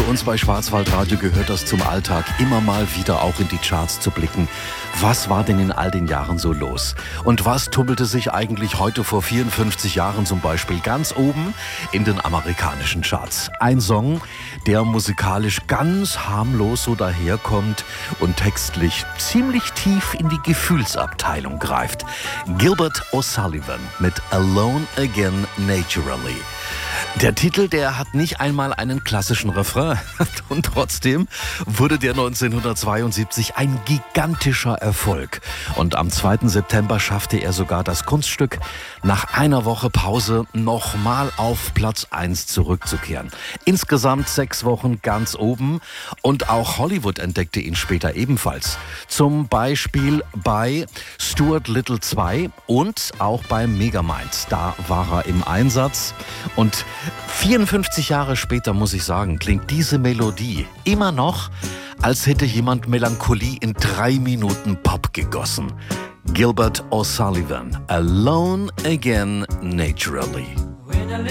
uns bei Schwarzwaldradio gehört das zum Alltag, immer mal wieder auch in die Charts zu blicken. Was war denn in all den Jahren so los? Und was tummelte sich eigentlich heute vor 54 Jahren zum Beispiel ganz oben in den amerikanischen Charts? Ein Song, der musikalisch ganz harmlos so daherkommt und textlich ziemlich tief in die Gefühlsabteilung greift. Gilbert O'Sullivan mit Alone Again Naturally. Der Titel, der hat nicht einmal einen klassischen Refrain und trotzdem wurde der 1972 ein gigantischer Erfolg. Und am 2. September schaffte er sogar das Kunststück, nach einer Woche Pause nochmal auf Platz 1 zurückzukehren. Insgesamt 6 Wochen ganz oben und auch Hollywood entdeckte ihn später ebenfalls. Zum Beispiel bei Stuart Little 2 und auch bei Megamind. Da war er im Einsatz und 54 Jahre später, muss ich sagen, klingt diese Melodie immer noch, als hätte jemand Melancholie in 3 Minuten Pop gegossen. Gilbert O'Sullivan, Alone Again Naturally.